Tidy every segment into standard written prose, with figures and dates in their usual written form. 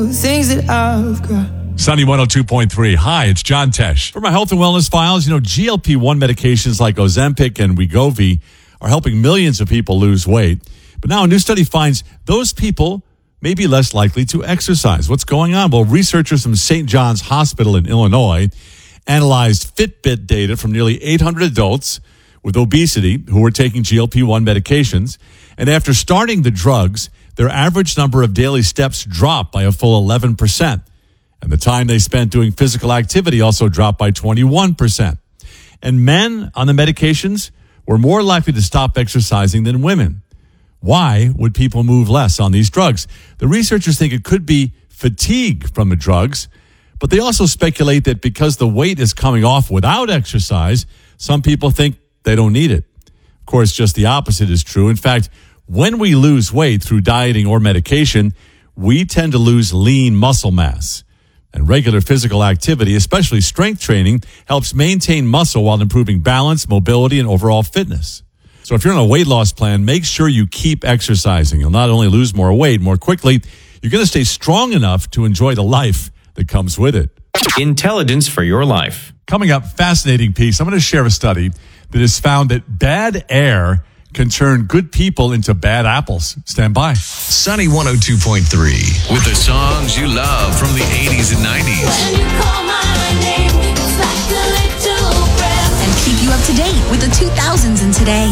Things that I've got. Sunny 102.3. Hi, it's John Tesh. For my health and wellness files, GLP-1 medications like Ozempic and Wegovy are helping millions of people lose weight. But now a new study finds those people may be less likely to exercise. What's going on? Well, researchers from St. John's Hospital in Illinois analyzed Fitbit data from nearly 800 adults with obesity who were taking GLP-1 medications. And after starting the drugs, their average number of daily steps dropped by a full 11%. And the time they spent doing physical activity also dropped by 21%. And men on the medications were more likely to stop exercising than women. Why would people move less on these drugs? The researchers think it could be fatigue from the drugs, but they also speculate that because the weight is coming off without exercise, some people think they don't need it. Of course, just the opposite is true. In fact, when we lose weight through dieting or medication, we tend to lose lean muscle mass. And regular physical activity, especially strength training, helps maintain muscle while improving balance, mobility, and overall fitness. So if you're on a weight loss plan, make sure you keep exercising. You'll not only lose more weight more quickly, you're going to stay strong enough to enjoy the life that comes with it. Intelligence for your life. Coming up, fascinating piece. I'm going to share a study that has found that bad air can turn good people into bad apples. Stand by. Sunny 102.3 with the songs you love from the 80s and 90s. When you call my name, it's like a little breath. And keep you up to date with the 2000s and today.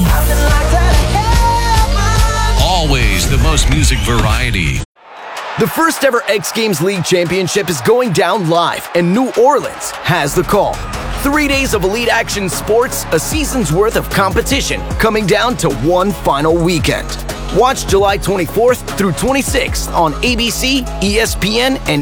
Always the most music variety. The first ever X Games League Championship is going down live, and New Orleans has the call. 3 days of elite action sports, a season's worth of competition, coming down to one final weekend. Watch July 24th through 26th on ABC, ESPN, and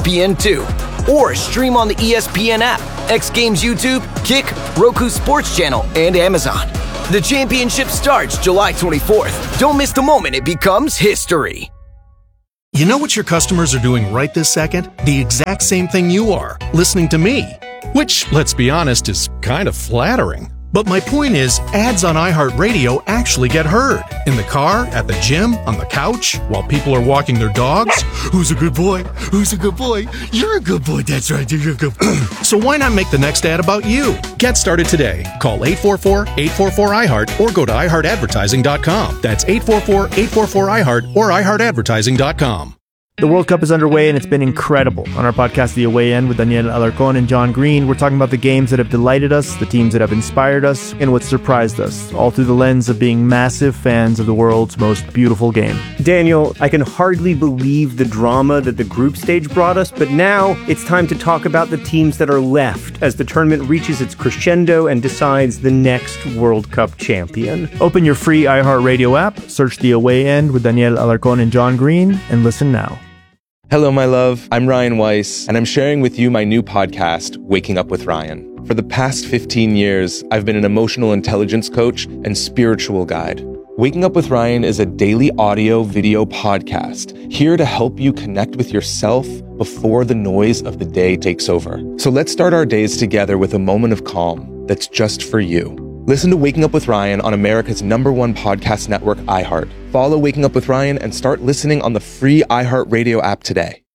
ESPN2. Or stream on the ESPN app, X Games YouTube, Kick, Roku Sports Channel, and Amazon. The championship starts July 24th. Don't miss the moment it becomes history. You know what your customers are doing right this second? The exact same thing you are, listening to me. Which, let's be honest, is kind of flattering. But my point is, ads on iHeartRadio actually get heard. In the car, at the gym, on the couch, while people are walking their dogs. Who's a good boy? Who's a good boy? You're a good boy, that's right, you're a good boy. So why not make the next ad about you? Get started today. Call 844-844-iHeart or go to iHeartAdvertising.com. That's 844-844-iHeart or iHeartAdvertising.com. The World Cup is underway and it's been incredible. On our podcast, The Away End, with Daniel Alarcón and John Green, we're talking about the games that have delighted us, the teams that have inspired us, and what surprised us, all through the lens of being massive fans of the world's most beautiful game. Daniel, I can hardly believe the drama that the group stage brought us, but now it's time to talk about the teams that are left as the tournament reaches its crescendo and decides the next World Cup champion. Open your free iHeartRadio app, search The Away End with Daniel Alarcón and John Green, and listen now. Hello, my love. I'm Ryan Weiss, and I'm sharing with you my new podcast, Waking Up with Ryan. For the past 15 years, I've been an emotional intelligence coach and spiritual guide. Waking Up with Ryan is a daily audio-video podcast here to help you connect with yourself before the noise of the day takes over. So let's start our days together with a moment of calm that's just for you. Listen to Waking Up with Ryan on America's #1 podcast network, iHeart. Follow Waking Up with Ryan and start listening on the free iHeartRadio app today.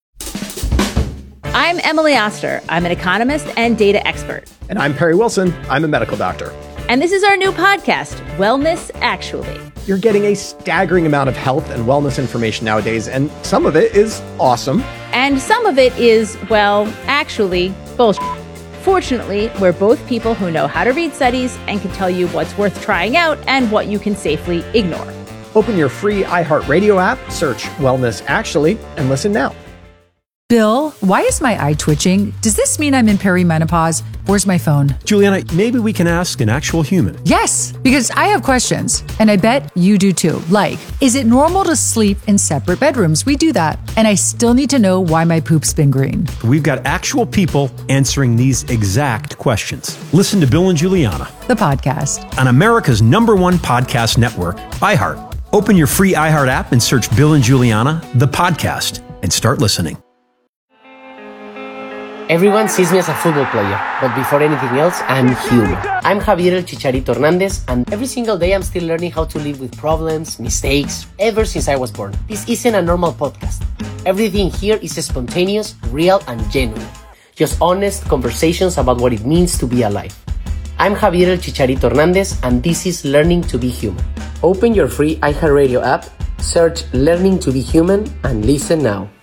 I'm Emily Oster. I'm an economist and data expert. And I'm Perry Wilson. I'm a medical doctor. And this is our new podcast, Wellness Actually. You're getting a staggering amount of health and wellness information nowadays, and some of it is awesome. And some of it is, well, actually, bullshit. Fortunately, we're both people who know how to read studies and can tell you what's worth trying out and what you can safely ignore. Open your free iHeartRadio app, search Wellness Actually, and listen now. Bill, why is my eye twitching? Does this mean I'm in perimenopause? Where's my phone? Juliana, maybe we can ask an actual human. Yes, because I have questions, and I bet you do too. Like, is it normal to sleep in separate bedrooms? We do that. And I still need to know why my poop's been green. We've got actual people answering these exact questions. Listen to Bill and Juliana, the podcast, on America's #1 podcast network, iHeart. Open your free iHeart app and search Bill and Juliana, the podcast, and start listening. Everyone sees me as a football player, but before anything else, I'm human. I'm Javier El Chicharito Hernandez, and every single day I'm still learning how to live with problems, mistakes, ever since I was born. This isn't a normal podcast. Everything here is spontaneous, real, and genuine. Just honest conversations about what it means to be alive. I'm Javier El Chicharito Hernandez, and this is Learning to be Human. Open your free iHeartRadio app, search Learning to be Human, and listen now.